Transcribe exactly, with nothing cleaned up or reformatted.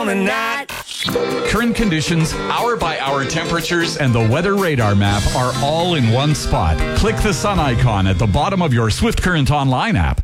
on the night. Current conditions, hour-by-hour temperatures, and the weather radar map are all in one spot. Click the sun icon at the bottom of your Swift Current Online app